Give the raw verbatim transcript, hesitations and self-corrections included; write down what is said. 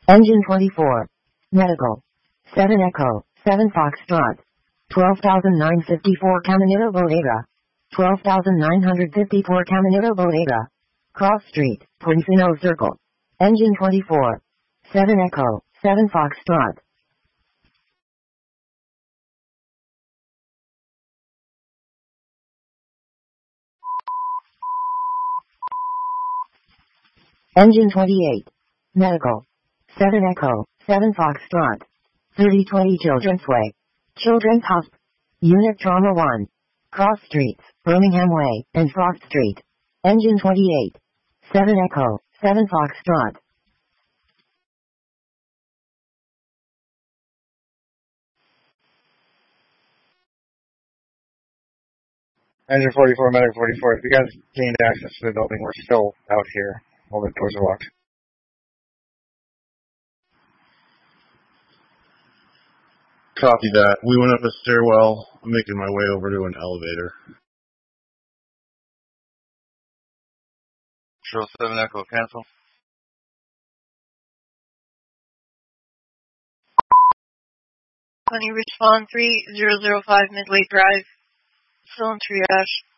Engine twenty-four. Medical. seven Echo, seven Foxtrot. twelve thousand nine hundred fifty-four Caminito Bodega. twelve thousand nine hundred fifty-four Caminito Bodega. Cross Street, Poncino Circle. Engine twenty-four. seven Echo, seven Foxtrot. Engine twenty-eight. Medical. seven Echo, seven Foxtrot. thirty twenty Children's Way. Children's Hosp. Unit Trauma one. Cross Streets, Birmingham Way, and Frost Street. Engine twenty-eight. seven Echo, seven Foxtrot. Engine forty-four, Medic forty-four. If you guys gained access to the building, we're still out here. All the doors are locked. Copy that. We went up a stairwell. I'm making my way over to an elevator. Control seven Echo, cancel. Honey, respond three zero zero five Midway Drive. Still in triage.